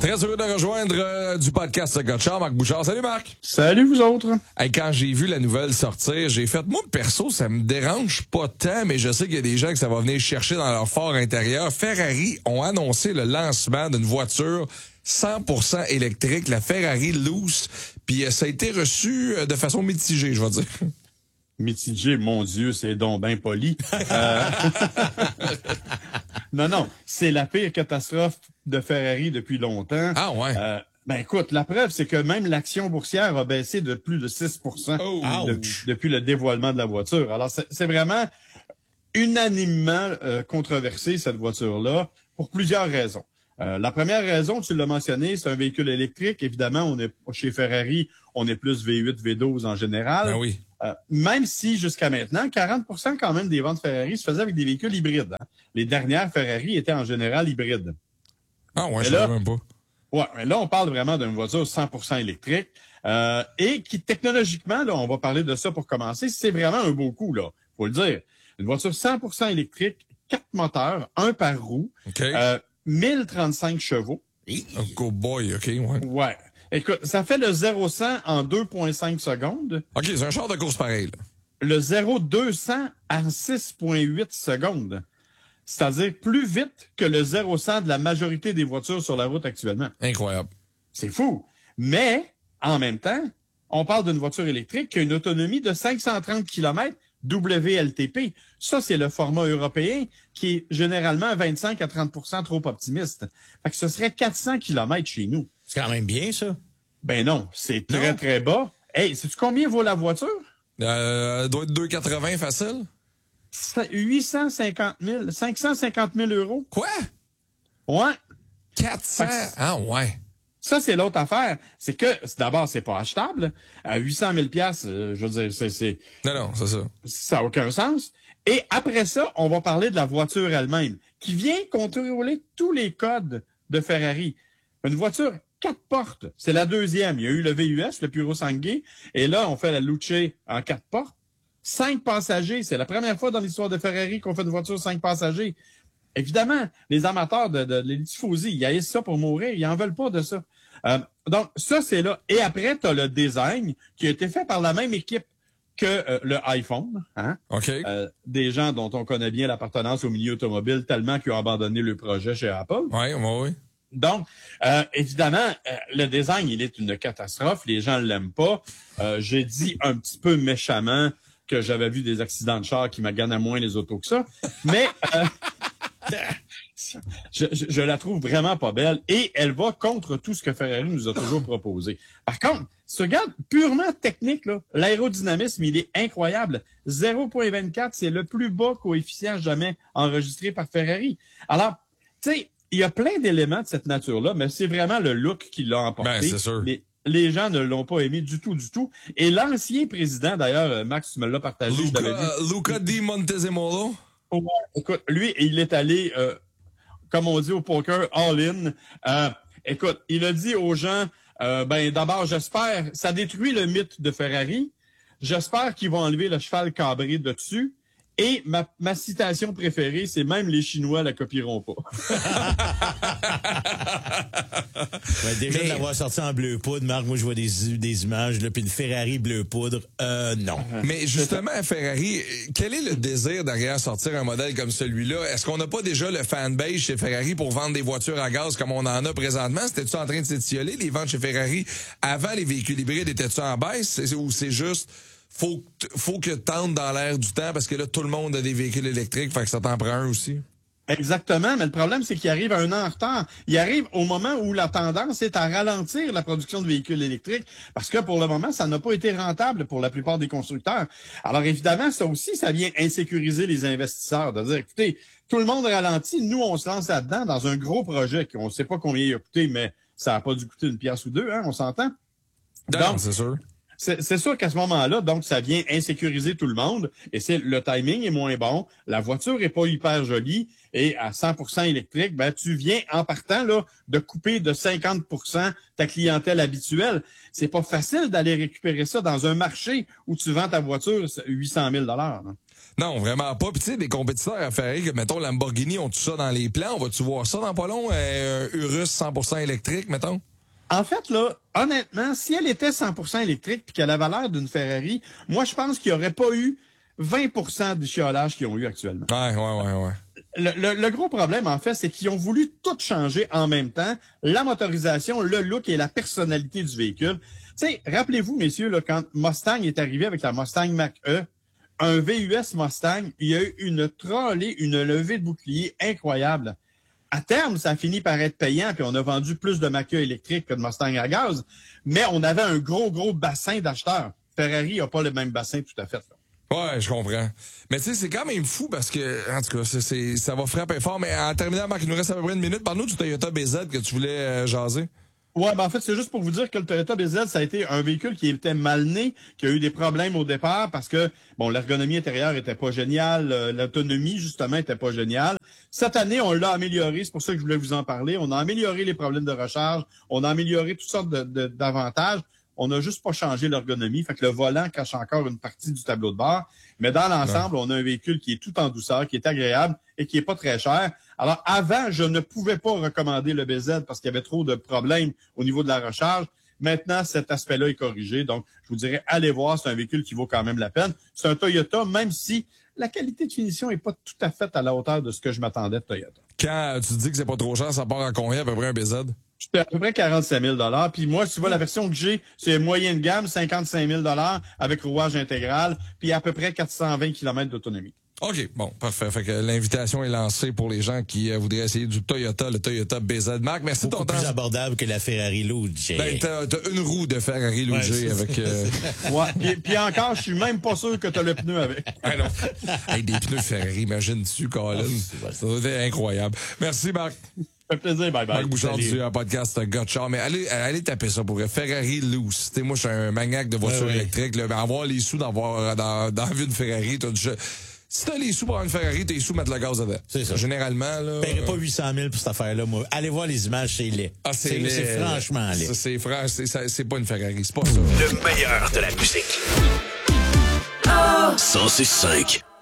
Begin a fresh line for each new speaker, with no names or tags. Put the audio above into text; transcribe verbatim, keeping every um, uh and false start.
Très heureux de rejoindre euh, du podcast Gotcha, Marc Bouchard. Salut Marc.
Salut vous autres.
Hey, quand j'ai vu la nouvelle sortir, j'ai fait, moi perso, ça me dérange pas tant, mais je sais qu'il y a des gens que ça va venir chercher dans leur fort intérieur. Ferrari ont annoncé le lancement d'une voiture cent pour cent électrique, la Ferrari Loose, puis ça a été reçu de façon mitigée, je vais dire.
Mitigé, mon Dieu, c'est donc bien poli. Euh... non, non, c'est la pire catastrophe de Ferrari depuis longtemps.
Ah ouais?
Euh, ben écoute, la preuve, c'est que même l'action boursière a baissé de plus de six pour cent
Oh,
de, depuis le dévoilement de la voiture. Alors, c'est, c'est vraiment unanimement euh, controversé, cette voiture-là, pour plusieurs raisons. Euh, la première raison, tu l'as mentionné, c'est un véhicule électrique. Évidemment, on est chez Ferrari, on est plus V huit, V douze en général.
Ben oui.
Euh, même si, jusqu'à maintenant, quarante pour cent quand même des ventes Ferrari se faisaient avec des véhicules hybrides. Hein. Les dernières Ferrari étaient en général hybrides.
Ah ouais,
mais
je
là,
savais même pas.
Ouais, mais là, on parle vraiment d'une voiture cent pour cent électrique euh, et qui, technologiquement, là, on va parler de ça pour commencer, c'est vraiment un beau coup, là, faut le dire. Une voiture cent pour cent électrique, quatre moteurs, un par roue,
Okay.
euh, mille trente-cinq chevaux.
Oh, go boy, OK, ouais.
Ouais. Écoute, ça fait le zéro cent en deux virgule cinq secondes.
OK, c'est un char de course pareil, là.
Le zéro deux cents en six virgule huit secondes. C'est-à-dire plus vite que le zéro cent de la majorité des voitures sur la route actuellement.
Incroyable.
C'est fou. Mais, en même temps, on parle d'une voiture électrique qui a une autonomie de cinq cent trente kilomètres W L T P. Ça, c'est le format européen qui est généralement vingt-cinq à trente pour cent trop optimiste. Fait que ce serait quatre cents kilomètres chez nous.
C'est quand même bien, ça.
Ben non, c'est très,
Non.
très bas. Hey, sais-tu combien vaut la voiture?
Euh, doit être deux quatre-vingts facile.
huit cent cinquante mille, cinq cent cinquante mille euros.
Quoi?
Ouais.
quatre cents?
Fait que-
Ah ouais.
Ça, c'est l'autre affaire. C'est que, c'est- d'abord, c'est pas achetable. À huit cent mille piastres, euh, je veux dire, c'est, c'est,
Non, non, c'est ça.
ça n'a aucun sens. Et après ça, on va parler de la voiture elle-même, qui vient contrôler tous les codes de Ferrari. Une voiture quatre portes, c'est la deuxième. Il y a eu le V U S, le Puro Sangue, et là, on fait la Luce en quatre portes. Cinq passagers, c'est la première fois dans l'histoire de Ferrari qu'on fait une voiture cinq passagers. Évidemment, les amateurs de, de, de les tifosi, ils haïssent ça pour mourir, ils en veulent pas de ça. Euh, donc, ça, c'est là. Et après, tu as le design qui a été fait par la même équipe que euh, le iPhone, hein?
OK.
Euh, des gens dont on connaît bien l'appartenance au milieu automobile tellement qu'ils ont abandonné le projet chez Apple.
Ouais, ouais, ouais.
Donc, euh, évidemment, euh, le design, il est une catastrophe. Les gens l'aiment pas. Euh, j'ai dit un petit peu méchamment que j'avais vu des accidents de char qui m'aganaient moins les autos que ça. Mais euh, je, je, je la trouve vraiment pas belle. Et elle va contre tout ce que Ferrari nous a toujours proposé. Par contre, si tu regardes purement technique, là, l'aérodynamisme, il est incroyable. zéro virgule vingt-quatre, c'est le plus bas coefficient jamais enregistré par Ferrari. Alors, tu sais, il y a plein d'éléments de cette nature-là, mais c'est vraiment le look qui l'a emporté.
Ben, c'est sûr.
Les, les gens ne l'ont pas aimé du tout, du tout. Et l'ancien président, d'ailleurs, Max, tu me l'as partagé, je l'avais
Luca,
vu.
Luca Di Montezemolo.
Ouais, écoute, lui, il est allé, euh, comme on dit au poker, all-in. Euh, écoute, il a dit aux gens, euh, ben d'abord, j'espère, ça détruit le mythe de Ferrari. J'espère qu'ils vont enlever le cheval cabré de dessus. Et ma, ma citation préférée, c'est même les Chinois la copieront pas.
Ouais, déjà
Mais-
de l'avoir sorti en bleu poudre, Marc, moi je vois des, des images, là, puis une Ferrari bleu poudre, euh, non.
Mais justement, Ferrari, quel est le désir derrière sortir un modèle comme celui-là? Est-ce qu'on n'a pas déjà le fanbase chez Ferrari pour vendre des voitures à gaz comme on en a présentement? C'était-tu en train de s'étioler, les ventes chez Ferrari? Avant, les véhicules hybrides étaient-tu en baisse? C'est- Ou c'est juste, faut, que- faut que tente dans l'air du temps parce que là, tout le monde a des véhicules électriques, fait que ça t'en prend un aussi?
Exactement, mais le problème, c'est qu'il arrive un an en retard. Il arrive au moment où la tendance est à ralentir la production de véhicules électriques, parce que pour le moment, ça n'a pas été rentable pour la plupart des constructeurs. Alors évidemment, ça aussi, ça vient insécuriser les investisseurs, de dire, écoutez, tout le monde ralentit, nous, on se lance là-dedans dans un gros projet qu'on ne sait pas combien il a coûté, mais ça n'a pas dû coûter une pièce ou deux, hein, on s'entend?
Non,
Donc,
c'est sûr.
C'est, c'est sûr qu'à ce moment-là, donc, ça vient insécuriser tout le monde et c'est le timing est moins bon, la voiture est pas hyper jolie et à cent pour cent électrique, ben tu viens en partant là de couper de cinquante pour cent ta clientèle habituelle. C'est pas facile d'aller récupérer ça dans un marché où tu vends ta voiture huit cent mille dollars.
Non, vraiment pas. Puis tu sais, des compétiteurs à Ferrari, que mettons Lamborghini ont tout ça dans les plans. On va-tu voir ça dans pas long? Euh, un Urus cent pour cent électrique, mettons?
En fait, là, honnêtement, si elle était cent pour cent électrique puis qu'elle avait l'air d'une Ferrari, moi, je pense qu'il n'y aurait pas eu vingt pour cent du chiolage qu'ils ont eu actuellement.
Ouais, ouais, ouais, ouais.
Le, le, le gros problème, en fait, c'est qu'ils ont voulu tout changer en même temps. La motorisation, le look et la personnalité du véhicule. Tu sais, rappelez-vous, messieurs, là, quand Mustang est arrivé avec la Mustang Mach-E, un V U S Mustang, il y a eu une trolley, une levée de bouclier incroyable. À terme, ça a fini par être payant, puis on a vendu plus de Mach-E électriques que de Mustang à gaz, mais on avait un gros, gros bassin d'acheteurs. Ferrari n'a pas le même bassin tout à fait. Là.
Ouais, je comprends. Mais tu sais, c'est quand même fou parce que, en tout cas, c'est, c'est, ça va frapper fort. Mais en terminant, Marc, il nous reste à peu près une minute. Parle-nous du Toyota B Z que tu voulais euh, jaser.
Ouais, ben en fait, c'est juste pour vous dire que le Toyota B Z, ça a été un véhicule qui était mal né, qui a eu des problèmes au départ parce que, bon, l'ergonomie intérieure était pas géniale, euh, l'autonomie, justement, était pas géniale. Cette année, on l'a amélioré, c'est pour ça que je voulais vous en parler. On a amélioré les problèmes de recharge, on a amélioré toutes sortes de, de, d'avantages. On n'a juste pas changé l'ergonomie, fait que le volant cache encore une partie du tableau de bord. Mais dans l'ensemble, ouais. On a un véhicule qui est tout en douceur, qui est agréable et qui est pas très cher. Alors, avant, je ne pouvais pas recommander le B Z parce qu'il y avait trop de problèmes au niveau de la recharge. Maintenant, cet aspect-là est corrigé. Donc, je vous dirais, allez voir, c'est un véhicule qui vaut quand même la peine. C'est un Toyota, même si la qualité de finition est pas tout à fait à la hauteur de ce que je m'attendais de Toyota.
Quand tu dis que c'est pas trop cher, ça part à combien à peu près un B Z?
C'était à peu près quarante-cinq mille dollars. Puis moi, tu vois, la version que j'ai, c'est moyenne gamme, cinquante-cinq mille dollars avec rouage intégral, puis à peu près quatre cent vingt kilomètres d'autonomie.
OK, bon, parfait. Fait que l'invitation est lancée pour les gens qui euh, voudraient essayer du Toyota, le Toyota B Z. Marc, merci de ton temps.
Beaucoup plus abordable que la Ferrari Luigi.
Ben, t'as, t'as une roue de Ferrari Luigi ouais, avec... Euh...
ouais, puis, puis encore, je suis même pas sûr que t'as le pneu avec.
Ah non. Hey, des pneus Ferrari, imagine-tu, Colin. Oh, ça doit être incroyable. Merci, Marc.
Ça fait plaisir, bye bye.
Marc Bouchard du podcast Gotcha. Mais allez, allez taper ça pour vrai. Ferrari Loose. T'sais, moi, je suis un maniaque de voitures ouais, électriques. Là, ben, avoir les sous d'avoir dans, dans la vue une Ferrari, t'as du... Si t'as les sous pour avoir une Ferrari, t'as les sous pour mettre le gaz dedans. C'est ça. Généralement, là.
Je paierais pas huit cent mille pour cette affaire-là, moi. Allez voir les images, c'est laid. Ah, c'est, c'est, laid. C'est franchement laid.
C'est, c'est, c'est, c'est, c'est pas une Ferrari, c'est pas ça.
Le meilleur de la musique. Oh! cent six cinq